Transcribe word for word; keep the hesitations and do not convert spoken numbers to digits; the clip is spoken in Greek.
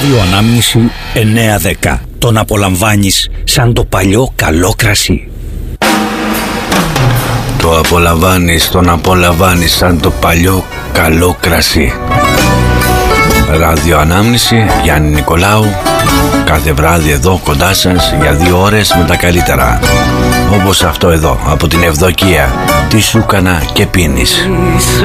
Ραδιοανάμνηση εννιά δέκα. Τον απολαμβάνεις σαν το παλιό καλό κρασί. Το απολαμβάνεις, τον απολαμβάνεις σαν το παλιό καλό κρασί. Ραδιοανάμνηση Γιάννη Νικολάου. Κάθε βράδυ εδώ κοντά σας για δύο ώρες με τα καλύτερα. Όπως αυτό εδώ, από την Ευδοκία. Τι σου έκανα και πίνεις.